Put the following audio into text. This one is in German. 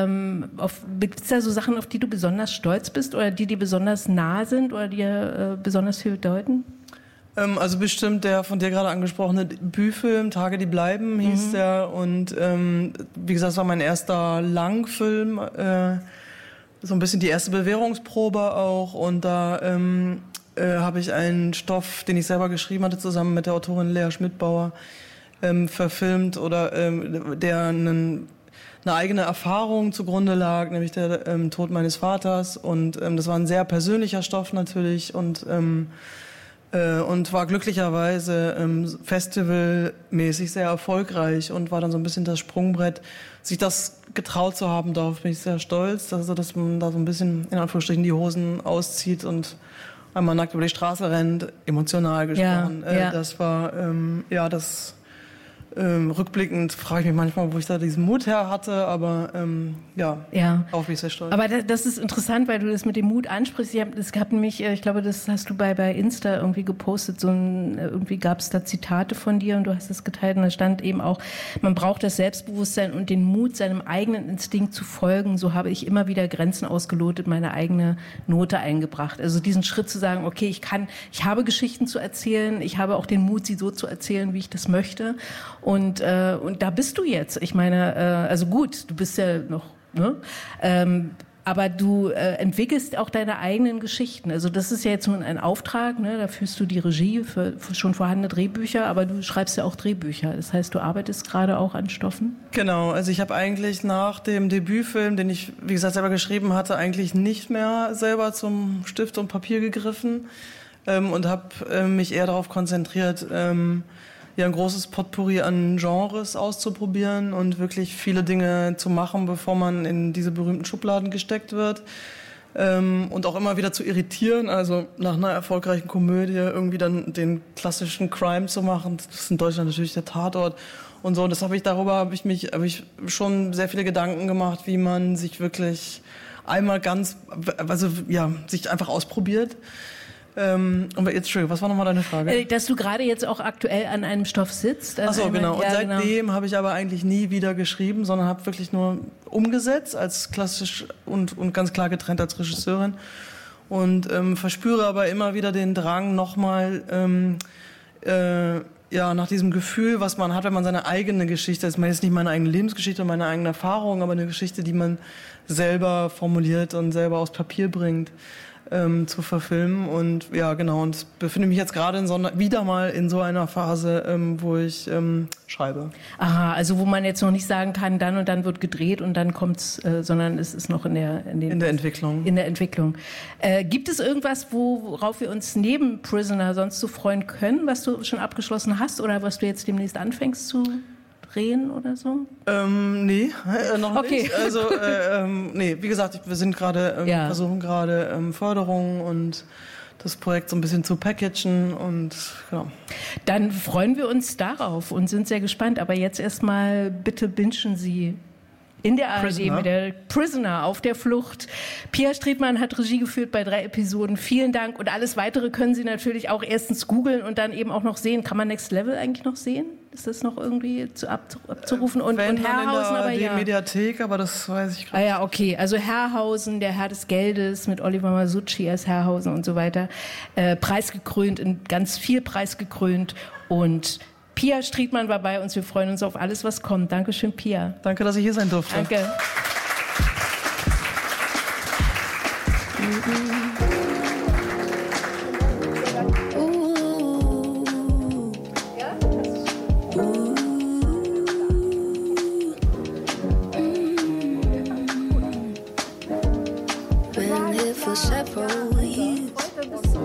gibt es da so Sachen, auf die du besonders stolz bist oder die dir besonders nah sind oder dir besonders viel bedeuten? Also bestimmt der von dir gerade angesprochene Debütfilm, Tage, die bleiben, hieß der. Und wie gesagt, es war mein erster Langfilm, so ein bisschen die erste Bewährungsprobe auch. Und da habe ich einen Stoff, den ich selber geschrieben hatte, zusammen mit der Autorin Lea Schmidbauer, verfilmt oder der eine eigene Erfahrung zugrunde lag, nämlich der Tod meines Vaters. Und das war ein sehr persönlicher Stoff natürlich und war glücklicherweise festivalmäßig sehr erfolgreich und war dann so ein bisschen das Sprungbrett. Sich das getraut zu haben, darauf bin ich sehr stolz, dass man da so ein bisschen in Anführungsstrichen die Hosen auszieht und einmal nackt über die Straße rennt, emotional gesprochen. Ja. Das war, rückblickend frage ich mich manchmal, wo ich da diesen Mut her hatte, aber auch bin ich sehr stolz. Aber das ist interessant, weil du das mit dem Mut ansprichst. Es gab nämlich, ich glaube, das hast du bei Insta irgendwie gepostet, irgendwie gab es da Zitate von dir und du hast es geteilt und da stand eben auch, man braucht das Selbstbewusstsein und den Mut, seinem eigenen Instinkt zu folgen. So habe ich immer wieder Grenzen ausgelotet, meine eigene Note eingebracht. Also diesen Schritt zu sagen, okay, ich habe Geschichten zu erzählen, ich habe auch den Mut, sie so zu erzählen, wie ich das möchte. Und da bist du jetzt. Ich meine, also gut, du bist ja noch, ne? Aber du entwickelst auch deine eigenen Geschichten. Also das ist ja jetzt nun ein Auftrag, ne? Da führst du die Regie für schon vorhandene Drehbücher, aber du schreibst ja auch Drehbücher. Das heißt, du arbeitest gerade auch an Stoffen? Genau, also ich habe eigentlich nach dem Debütfilm, den ich, wie gesagt, selber geschrieben hatte, eigentlich nicht mehr selber zum Stift und Papier gegriffen und habe mich eher darauf konzentriert, ein großes Potpourri an Genres auszuprobieren und wirklich viele Dinge zu machen, bevor man in diese berühmten Schubladen gesteckt wird. Und auch immer wieder zu irritieren, also nach einer erfolgreichen Komödie irgendwie dann den klassischen Crime zu machen. Das ist in Deutschland natürlich der Tatort und so. Und das habe ich schon sehr viele Gedanken gemacht, wie man sich wirklich einmal sich einfach ausprobiert. Und jetzt, was war nochmal deine Frage? Dass du gerade jetzt auch aktuell an einem Stoff sitzt. Ach so, genau. Und seitdem habe ich aber eigentlich nie wieder geschrieben, sondern habe wirklich nur umgesetzt, als klassisch und ganz klar getrennt als Regisseurin. Und verspüre aber immer wieder den Drang, nochmal nach diesem Gefühl, was man hat, wenn man seine eigene Geschichte, das ist jetzt nicht meine eigene Lebensgeschichte, meine eigene Erfahrung, aber eine Geschichte, die man selber formuliert und selber aufs Papier bringt, zu verfilmen. Und ja, genau, und befinde mich jetzt gerade wieder mal in so einer Phase, wo ich schreibe. Aha, also wo man jetzt noch nicht sagen kann, dann und dann wird gedreht und dann kommt's, sondern es ist noch in der Entwicklung. In der Entwicklung. Gibt es irgendwas, worauf wir uns neben Prisoner sonst so freuen können, was du schon abgeschlossen hast oder was du jetzt demnächst anfängst zu drehen oder so? Nee, noch nicht. Also, wie gesagt, wir sind gerade, versuchen gerade Förderung und das Projekt so ein bisschen zu packagen und genau. Dann freuen wir uns darauf und sind sehr gespannt. Aber jetzt erstmal bitte bingen Sie in der ARD mit der Prisoner auf der Flucht. Pia Striedmann hat Regie geführt bei 3 Episoden. Vielen Dank. Und alles Weitere können Sie natürlich auch erstens googeln und dann eben auch noch sehen. Kann man Next Level eigentlich noch sehen? Ist das noch irgendwie abzurufen? Und Herrhausen, aber ja. Die Mediathek, aber das weiß ich gerade. Ah ja, okay. Also Herrhausen, der Herr des Geldes mit Oliver Masucci als Herrhausen und so weiter. Preisgekrönt, ganz viel preisgekrönt. Und Pia Striedmann war bei uns. Wir freuen uns auf alles, was kommt. Dankeschön, Pia. Danke, dass ich hier sein durfte. Danke. Been here for several